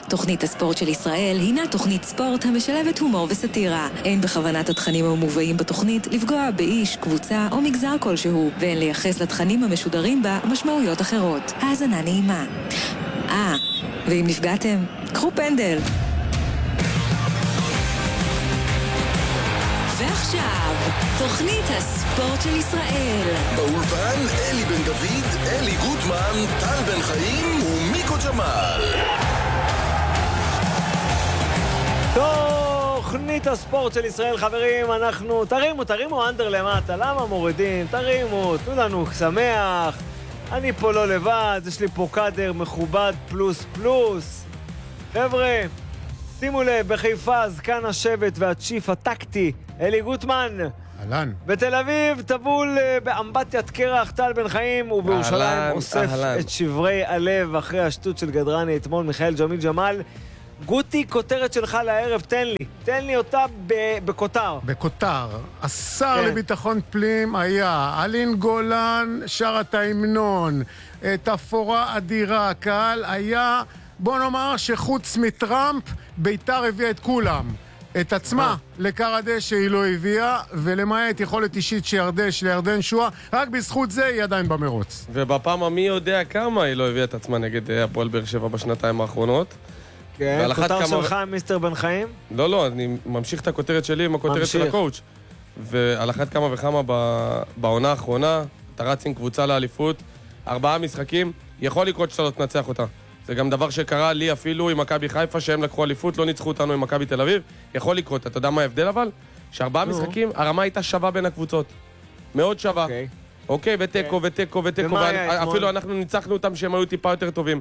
תוכנית הספורט של ישראל הינה תוכנית ספורט המשלבת הומור וסטירה. אין בכוונת התכנים המובאים בתוכנית לפגוע באיש, קבוצה או מגזר כלשהו, ואין לייחס לתכנים המשודרים בה משמעויות אחרות. האזנה נעימה. ואם נפגעתם, קחו פנדל. ועכשיו, תוכנית הספורט של ישראל. באולפן אלי בן דוד, אלי גוטמן, טל בן חיים ומיקו ג'מאל. תוכנית הספורט של ישראל, חברים, אנחנו... תרימו אנדר למטה, למה מורידים? תרימו, תנו לנו שמח. אני פה לא לבד, יש לי פה קאדר מכובד פלוס פלוס. חבר'ה, שימו לב, בחיפה זקן השבט והצ'יף הטקטי, אלי גוטמן. אהלן. בתל אביב טבול באמבטיית קרח טל בן חיים, ובירושלים אוסף את שברי הלב אחרי השטות של גדרני אתמול מיכאל ג'מאל. גוטי, כותרת שלך לערב, תן לי אותה בכותר. בכותר. השר לביטחון פנים היה אלין גולן, שר את ההמנון, תפאורה אדירה, הקהל היה, בוא נאמר שחוץ מטראמפ, ביתר הביאה את כולם. את עצמה לקרדש שהיא לא הביאה, ולמעט יכולת אישית שירדש לירדן שואה, רק בזכות זה היא עדיין במרוץ. ובפעם מי יודע כמה היא לא הביאה את עצמה נגד הפועל באר שבע בשנתיים האחרונות. כן, כותר שלך מיסטר בן חיים? לא, אני ממשיך את הכותרת שלי עם הכותרת של הקואוץ'. ועל אחת כמה וכמה בעונה האחרונה, אתה רץ עם קבוצה לאליפות, 4 משחקים, יכול לקרות שאתה לא תנצח אותה. זה גם דבר שקרה לי אפילו עם מכבי חיפה, שהם לקחו אליפות, לא ניצחו אותנו עם מכבי תל אביב. יכול לקרות, אתה יודע מה ההבדל אבל? ש4 משחקים, הרמה הייתה שווה בין הקבוצות. מאוד שווה. אוקיי, ותיקו, אפילו אנחנו ניצחנו אותם שהם היו טיפה יותר טובים.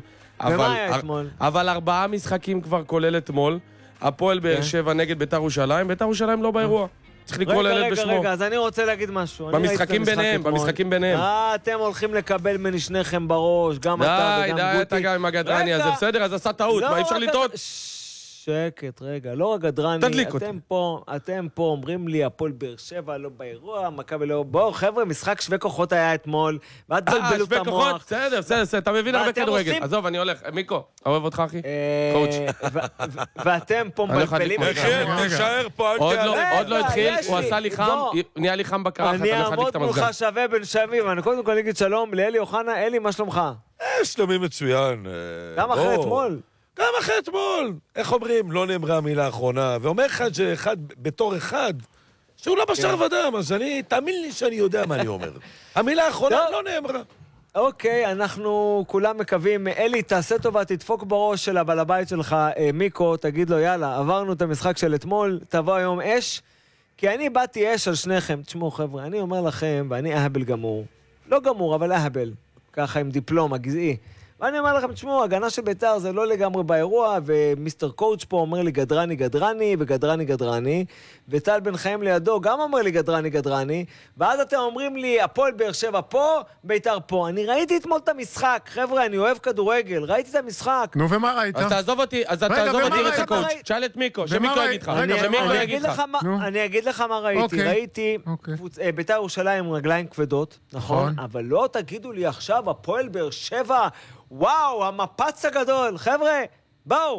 אבל 4 משחקים כבר כולל אתמול, הפועל באר שבע נגד בית"ר ירושלים, בית"ר ירושלים לא באירוע. צריך לקרוא לילד בשמו. רגע, אז אני רוצה להגיד משהו. במשחקים ביניהם. אתם הולכים לקבל משניכם בראש, גם אתה וגם גוטי. די, אתה גם עם הגדרני הזה, בסדר, אז עשה טעות, מה, אי אפשר לטעות? שקט, רגע, לא רק גדרני, אתם פה אומרים לי, הפועל באר שבע לא באירוע, מכבי לא... בואו, חבר'ה, משחק שווה כוחות היה אתמול, ואת תבלבלו את המוח. בסדר, אתה מבין הרבה כדורגל. עזוב, אני הולך. מיקו, אוהב אותך, אחי? קואוץ'. ואתם פה מבלבלים. תשאר פה, עוד לא התחיל, הוא עשה לי חם, נהיה לי חם בקרח, אתה אני אעמוד מולך שווה בין שווים, אני קודם כל אגיד שלום לאלי אוחנה. אלי, מה שלומך? שלומי מצוין. גם אחרי אתמול. גם אחרי אתמול. איך אומרים? לא נאמרה המילה האחרונה. ואומר לך שאחד בתור אחד, שהוא לא בשר ודם, אז תאמין לי שאני יודע מה אני אומר. המילה האחרונה לא נאמרה. אוקיי, אנחנו כולם מקווים. אלי, תעשה טובה, תדפוק בראש של הבעל הבית שלך, מיקו, תגיד לו, יאללה, עברנו את המשחק של אתמול, תבוא היום אש, כי אני באתי אש על שניכם. תשמעו, חבר'ה, אני אומר לכם, ואני אהבל גמור. לא גמור, אבל אהבל. ככה עם דיפלומה, גזעי. ואני אומר לכם, תשמעו, הגנה של ביתר זה לא לגמרי באירוע, ומיסטר קואוץ' פה אומר לי גדרני, וטל בן חיים לידו גם אומר לי גדרני, ואז אתם אומרים לי, הפועל באר שבע פה, ביתר פה. אני ראיתי אתמול את המשחק, חבר'ה, אני אוהב כדורגל, ראיתי את המשחק. נו, ומה ראית? אז תעזוב אותי את הקואוץ', שאל את מיקו, שמיקו יגיד לך. אני אגיד לך מה ראיתי. ראיתי ביתר ירושלים עם רגליים כבדות, נכון? אבל לא תגידו לי עכשיו, הפועל באר שבע, וואו, המפץ הגדול. חבר'ה, בואו,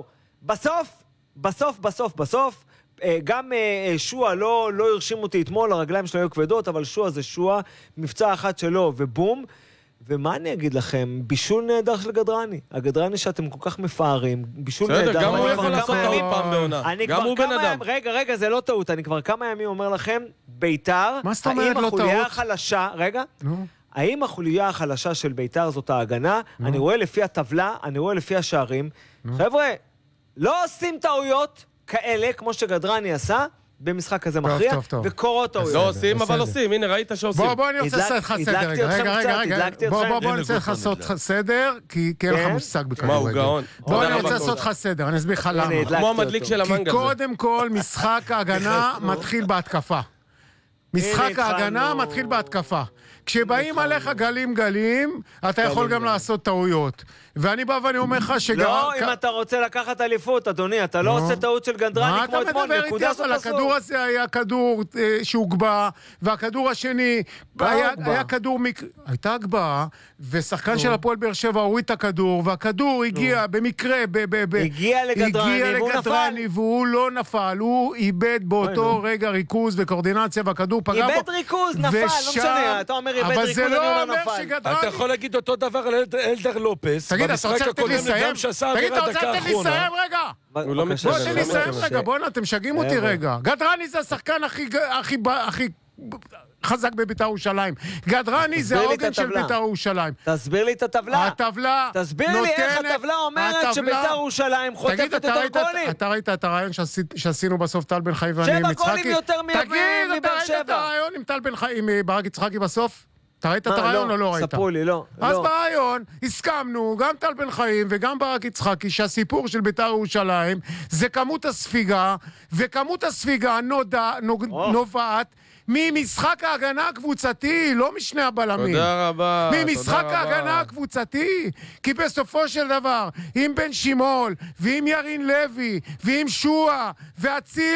בסוף, גם שואה לא הרשים אותי אתמול, הרגליים שלו היו כבדות, אבל שואה זה שואה, מבצע אחד שלו ובום. ומה אני אגיד לכם? בישול נהדר של גדרני. הגדרני שאתם כל כך מפארים, בישול נהדר. גם הוא יכול לעשות טעות פעם בעונה. גם הוא בן אדם. רגע, זה לא טעות. אני כבר כמה ימים אומר לכם, ביתר, האם החוליה החלשה, האם החוליה החלשה של ביתר זאת ההגנה? אני רואה לפי הטבלה, אני רואה לפי השערים. חבר'ה, לא עושים טעויות כאלה, כמו שגדרני עשה, במשחק כזה מכריע, וקורות טעויות. לא עושים, אבל עושים. הנה, ראית שעושים. בוא, אני רוצה לעשות לך סדר. רגע. בוא, אני רוצה לעשות לך סדר, כי אין לך מושג בכדורגל. מה, הוא גאון. בוא, אני רוצה לעשות לך סדר, אני אסביר לך למה. כמו המדליק של המנגל. כי קודם כל, משחק ההגנה מתחיל בהתקפה. משחק ההגנה מתחיל בהתקפה. כשבאים עליך גלים, אתה יכול גם לעשות טעויות. ואני בא ואני אומר לך שגם... לא, אם אתה רוצה לקחת אליפות, אדוני, אתה לא עושה טעות של גנדרני כמו אתמול, נקודה סוף הסוף. הכדור הזה היה כדור שהוגבע, והכדור השני היה כדור... הייתה הגבעה, ושחקן של הפועל באר שבע הוריד את הכדור, והכדור הגיע במקרה... הגיע לגדרני, והוא לא נפל, הוא איבד באותו רגע ריכוז וקורדינציה, והכדור פגע בו. איבד ריכוז, נפל, לא משנה, אתה אומר איבד ריכוז, אני אומר נפל. אתה יכול להגיד אותו דבר על אלדר לופס, במשחק הקודם גם שעשה עבירה דקה האחרונה. בואו, אתם משגעים אותי רגע. גדרני זה השחקן הכי חזק בבית"ר ירושלים. גדרני זה העוגן של בית"ר ירושלים. תסביר לי את הטבלה. הטבלה תסביר לי איך הטבלה אומרת שבית"ר ירושלים חוטפת יותר גולים. אתה ראית את הרעיון שעשינו בסוף טל בן חיים ואני עם יצחקי? 7 גולים יותר מבאר שבע. אתה ראית את הרעיון עם טל בן חיים, עם ברק יצחקי בסוף? אתה ראית את הרעיון או לא ראית? ספרו לי, לא. אז ברעיון הסכמנו, גם טל בן חיים וגם ברק יצחקי, שהסיפור של בית"ר ירושלים זה כמות הספיגה, וכמות הספיגה נובעת ממשחק ההגנה הקבוצתי, לא משני הבלמים. תודה רבה. ממשחק ההגנה הקבוצתי. כי בסופו של דבר, עם בן שימול, ועם ירין לוי, ועם שועה, ואצילי,